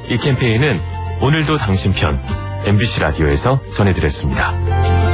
이 캠페인은 오늘도 당신 편 MBC 라디오에서 전해드렸습니다.